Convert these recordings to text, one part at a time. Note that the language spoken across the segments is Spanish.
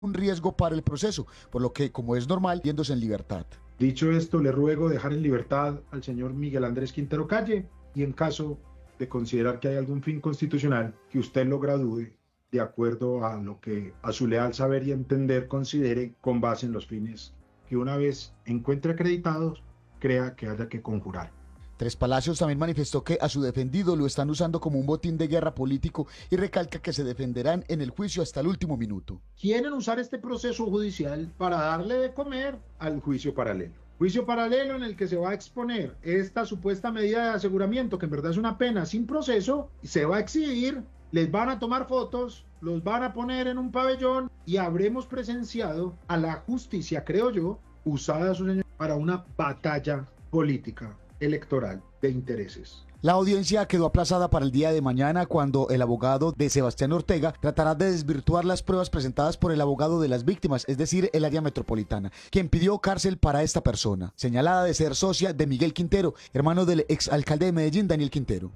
un riesgo para el proceso, por lo que, como es normal, yéndose en libertad. Dicho esto, le ruego dejar en libertad al señor Miguel Andrés Quintero Calle y en caso de considerar que hay algún fin constitucional que usted lo gradúe de acuerdo a lo que a su leal saber y entender considere con base en los fines que una vez encuentre acreditados, crea que haya que conjurar. Tres Palacios también manifestó que a su defendido lo están usando como un botín de guerra político y recalca que se defenderán en el juicio hasta el último minuto. Quieren usar este proceso judicial para darle de comer al juicio paralelo. Juicio paralelo en el que se va a exponer esta supuesta medida de aseguramiento, que en verdad es una pena sin proceso, y se va a exhibir, les van a tomar fotos, los van a poner en un pabellón y habremos presenciado a la justicia, creo yo, usada para una batalla política electoral de intereses. La audiencia quedó aplazada para el día de mañana cuando el abogado de Sebastián Ortega tratará de desvirtuar las pruebas presentadas por el abogado de las víctimas, es decir, el área metropolitana, quien pidió cárcel para esta persona, señalada de ser socia de Miguel Quintero, hermano del exalcalde de Medellín, Daniel Quintero.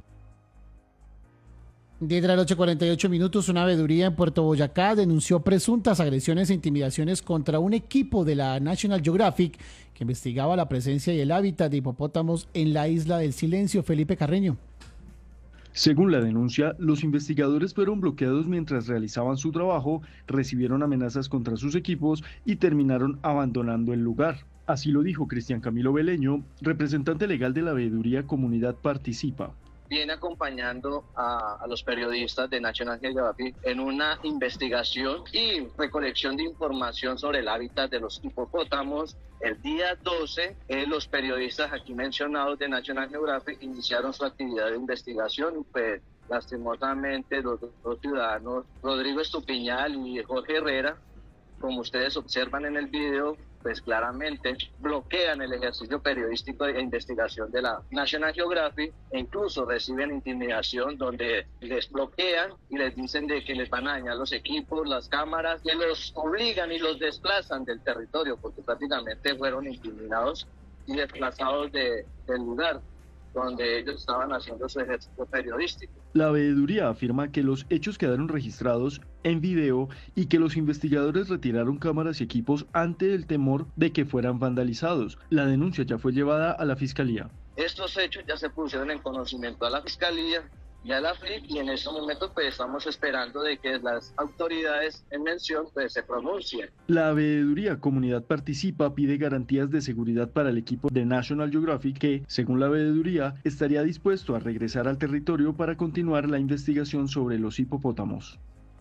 10 de la noche, 48 minutos, una veeduría en Puerto Boyacá denunció presuntas agresiones e intimidaciones contra un equipo de la National Geographic que investigaba la presencia y el hábitat de hipopótamos en la Isla del Silencio. Felipe Carreño. Según la denuncia, los investigadores fueron bloqueados mientras realizaban su trabajo, recibieron amenazas contra sus equipos y terminaron abandonando el lugar. Así lo dijo Cristian Camilo Beleño, representante legal de la veeduría Comunidad Participa. Viene acompañando a los periodistas de National Geographic en una investigación y recolección de información sobre el hábitat de los hipopótamos. El día 12, los periodistas aquí mencionados de National Geographic iniciaron su actividad de investigación y pues lastimosamente los dos ciudadanos, Rodrigo Estupiñán y Jorge Herrera, como ustedes observan en el video, pues claramente bloquean el ejercicio periodístico e investigación de la National Geographic e incluso reciben intimidación donde les bloquean y les dicen de que les van a dañar los equipos, las cámaras, que los obligan y los desplazan del territorio porque prácticamente fueron intimidados y desplazados del lugar donde ellos estaban haciendo su ejercicio periodístico. La veeduría afirma que los hechos quedaron registrados en video y que los investigadores retiraron cámaras y equipos ante el temor de que fueran vandalizados. La denuncia ya fue llevada a la Fiscalía. Estos hechos ya se pusieron en conocimiento a la Fiscalía y a la FLIC y en estos momentos pues estamos esperando de que las autoridades en mención pues se pronuncien. La veeduría Comunidad Participa pide garantías de seguridad para el equipo de National Geographic que, según la veeduría, estaría dispuesto a regresar al territorio para continuar la investigación sobre los hipopótamos.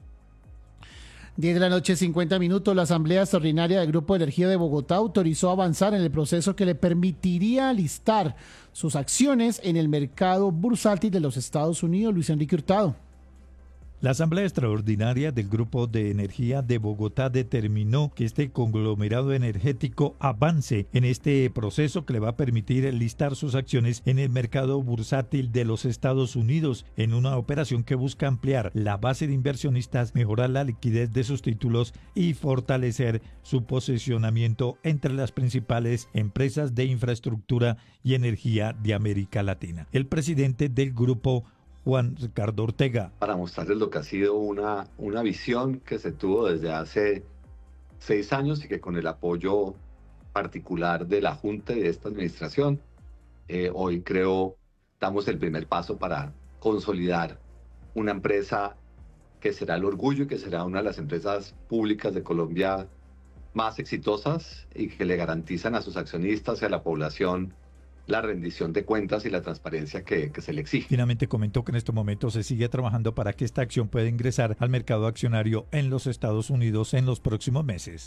10 de la noche, 50 minutos, la Asamblea Extraordinaria del Grupo de Energía de Bogotá autorizó avanzar en el proceso que le permitiría listar sus acciones en el mercado bursátil de los Estados Unidos. Luis Enrique Hurtado. La Asamblea Extraordinaria del Grupo de Energía de Bogotá determinó que este conglomerado energético avance en este proceso que le va a permitir listar sus acciones en el mercado bursátil de los Estados Unidos en una operación que busca ampliar la base de inversionistas, mejorar la liquidez de sus títulos y fortalecer su posicionamiento entre las principales empresas de infraestructura y energía de América Latina. El presidente del grupo, Juan Ricardo Ortega. Para mostrarles lo que ha sido una visión que se tuvo desde hace 6 años y que con el apoyo particular de la Junta y de esta administración, hoy creo damos el primer paso para consolidar una empresa que será el orgullo y que será una de las empresas públicas de Colombia más exitosas y que le garantizan a sus accionistas y a la población la rendición de cuentas y la transparencia que se le exige. Finalmente comentó que en estos momentos se sigue trabajando para que esta acción pueda ingresar al mercado accionario en los Estados Unidos en los próximos meses.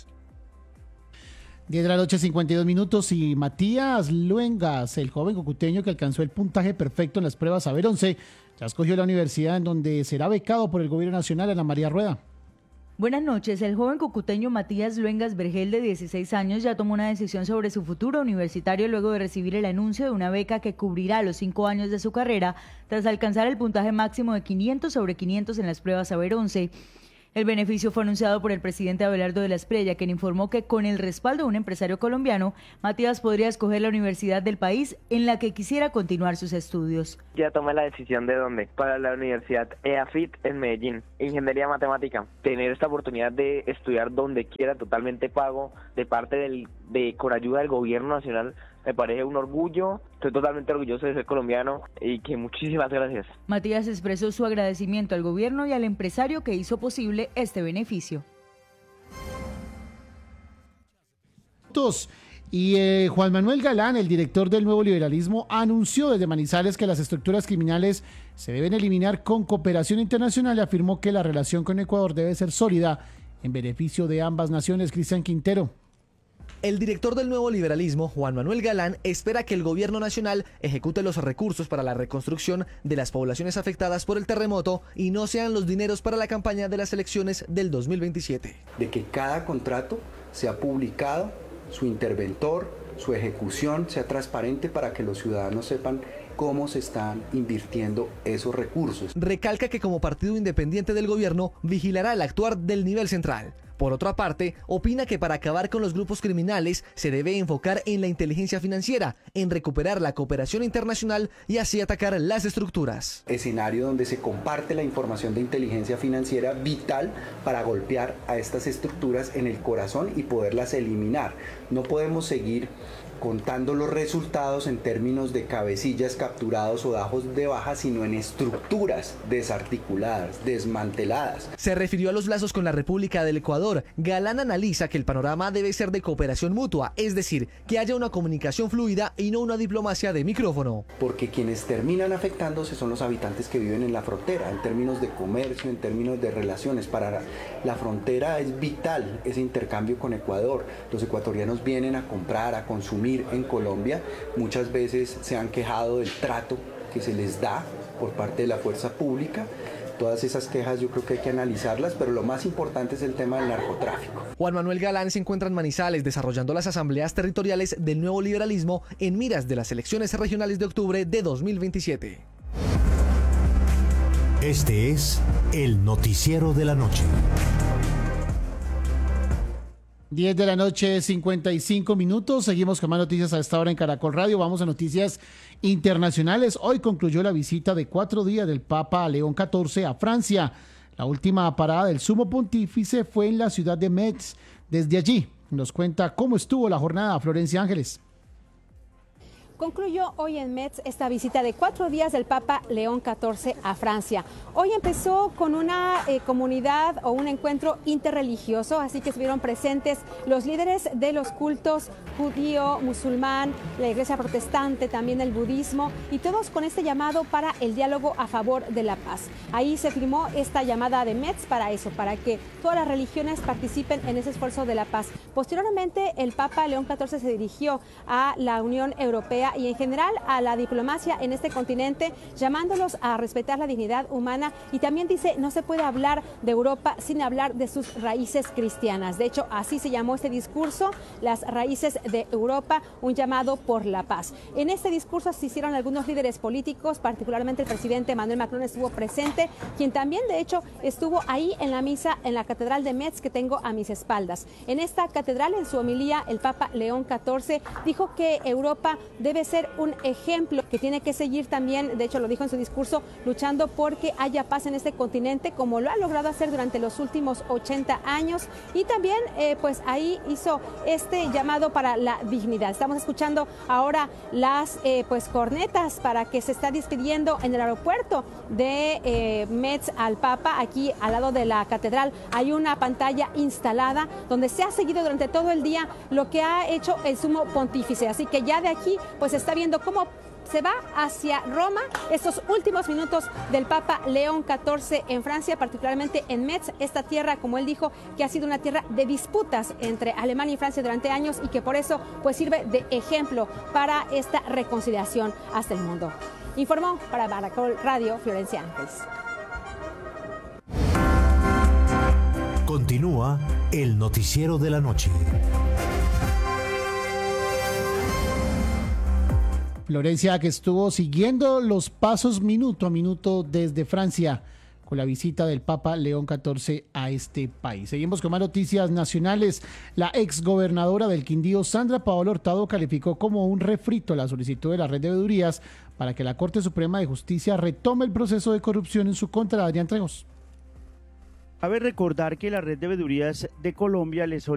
10 de la noche, 52 minutos, y Matías Luengas, el joven cucuteño que alcanzó el puntaje perfecto en las pruebas Saber 11, ya escogió la universidad en donde será becado por el Gobierno Nacional, Ana María Rueda. Buenas noches. El joven cucuteño Matías Luengas Vergel, de 16 años, ya tomó una decisión sobre su futuro universitario luego de recibir el anuncio de una beca que cubrirá los 5 años de su carrera tras alcanzar el puntaje máximo de 500 sobre 500 en las pruebas Saber 11. El beneficio fue anunciado por el presidente Abelardo de la Espriella, quien informó que con el respaldo de un empresario colombiano, Matías podría escoger la universidad del país en la que quisiera continuar sus estudios. Ya tomé la decisión de dónde, para la Universidad EAFIT en Medellín, Ingeniería Matemática. Tener esta oportunidad de estudiar donde quiera, totalmente pago, con ayuda del gobierno nacional, me parece un orgullo. Estoy totalmente orgulloso de ser colombiano y que muchísimas gracias. Matías expresó su agradecimiento al gobierno y al empresario que hizo posible este beneficio. Y Juan Manuel Galán, el director del Nuevo Liberalismo, anunció desde Manizales que las estructuras criminales se deben eliminar con cooperación internacional y afirmó que la relación con Ecuador debe ser sólida en beneficio de ambas naciones. Cristian Quintero. El director del Nuevo Liberalismo, Juan Manuel Galán, espera que el gobierno nacional ejecute los recursos para la reconstrucción de las poblaciones afectadas por el terremoto y no sean los dineros para la campaña de las elecciones del 2027. De que cada contrato sea publicado, su interventor, su ejecución sea transparente para que los ciudadanos sepan cómo se están invirtiendo esos recursos. Recalca que como partido independiente del gobierno vigilará el actuar del nivel central. Por otra parte, opina que para acabar con los grupos criminales se debe enfocar en la inteligencia financiera, en recuperar la cooperación internacional y así atacar las estructuras. Escenario donde se comparte la información de inteligencia financiera vital para golpear a estas estructuras en el corazón y poderlas eliminar. No podemos seguir contando los resultados en términos de cabecillas capturados o dajos de baja, sino en estructuras desarticuladas, desmanteladas. Se refirió a los lazos con la República del Ecuador. Galán analiza que el panorama debe ser de cooperación mutua, es decir, que haya una comunicación fluida y no una diplomacia de micrófono. Porque quienes terminan afectándose son los habitantes que viven en la frontera, en términos de comercio, en términos de relaciones. Para la frontera es vital ese intercambio con Ecuador. Los ecuatorianos vienen a comprar, a consumir en Colombia, muchas veces se han quejado del trato que se les da por parte de la fuerza pública. Todas esas quejas yo creo que hay que analizarlas, pero lo más importante es el tema del narcotráfico. Juan Manuel Galán se encuentra en Manizales desarrollando las asambleas territoriales del Nuevo Liberalismo en miras de las elecciones regionales de octubre de 2027. Este es el noticiero de la noche. 10 de la noche, 55 minutos. Seguimos con más noticias a esta hora en Caracol Radio. Vamos a noticias internacionales. Hoy concluyó la visita de 4 días del Papa León XIV a Francia. La última parada del sumo pontífice fue en la ciudad de Metz. Desde allí nos cuenta cómo estuvo la jornada Florencia Ángeles. Concluyó hoy en Metz esta visita de 4 días del Papa León XIV a Francia. Hoy empezó con una comunidad o un encuentro interreligioso, así que estuvieron presentes los líderes de los cultos judío, musulmán, la iglesia protestante, también el budismo, y todos con este llamado para el diálogo a favor de la paz. Ahí se firmó esta llamada de Metz para eso, para que todas las religiones participen en ese esfuerzo de la paz. Posteriormente, el Papa León XIV se dirigió a la Unión Europea y en general a la diplomacia en este continente, llamándolos a respetar la dignidad humana, y también dice, no se puede hablar de Europa sin hablar de sus raíces cristianas. De hecho, así se llamó este discurso, las raíces de Europa, un llamado por la paz. En este discurso asistieron algunos líderes políticos, particularmente el presidente Emmanuel Macron estuvo presente, quien también de hecho estuvo ahí en la misa en la catedral de Metz que tengo a mis espaldas. En esta catedral, en su homilía, el Papa León XIV dijo que Europa debe ser un ejemplo que tiene que seguir también, de hecho lo dijo en su discurso, luchando porque haya paz en este continente, como lo ha logrado hacer durante los últimos 80 años, y también pues ahí hizo este llamado para la dignidad. Estamos escuchando ahora las pues cornetas para que se está despidiendo en el aeropuerto de Metz al Papa. Aquí al lado de la catedral hay una pantalla instalada donde se ha seguido durante todo el día lo que ha hecho el sumo pontífice, así que ya de aquí pues está viendo cómo se va hacia Roma estos últimos minutos del Papa León XIV en Francia, particularmente en Metz, esta tierra, como él dijo, que ha sido una tierra de disputas entre Alemania y Francia durante años y que por eso pues sirve de ejemplo para esta reconciliación hasta el mundo. Informó para Caracol Radio Florencia Ángeles. Continúa el noticiero de la noche. Florencia, que estuvo siguiendo los pasos minuto a minuto desde Francia. con la visita del Papa León XIV a este país. Seguimos con más noticias nacionales. La exgobernadora del Quindío, Sandra Paola Hurtado, calificó como un refrito la solicitud de la red de veedurías para que la Corte Suprema de Justicia retome el proceso de corrupción en su contra. Adrián Trejos. Cabe recordar que la red de veedurías de Colombia les